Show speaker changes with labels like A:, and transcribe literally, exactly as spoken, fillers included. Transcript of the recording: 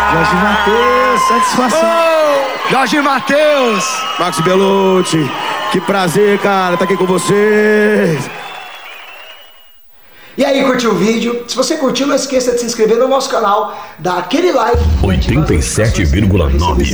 A: Jorge Matheus, satisfação.
B: Oh, Jorge Matheus.
A: Max Belucci, que prazer, cara, tá aqui com vocês.
C: E aí, curtiu o vídeo? Se você curtiu, não esqueça de se inscrever no nosso canal, dar aquele like
D: oitenta e sete vírgula nove